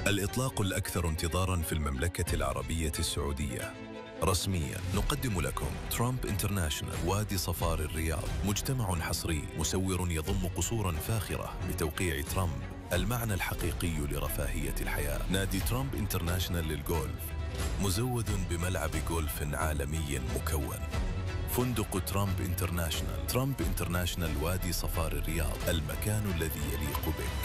الإطلاق الأكثر انتظاراً في المملكة العربية السعودية. رسمياً نقدم لكم ترامب انترناشنال وادي صفار الرياض، مجتمع حصري مسور يضم قصوراً فاخرة بتوقيع ترامب، المعنى الحقيقي لرفاهية الحياة. نادي ترامب انترناشنال للجولف مزود بملعب جولف عالمي مكون. فندق ترامب انترناشنال. ترامب انترناشنال وادي صفار الرياض، المكان الذي يليق بك.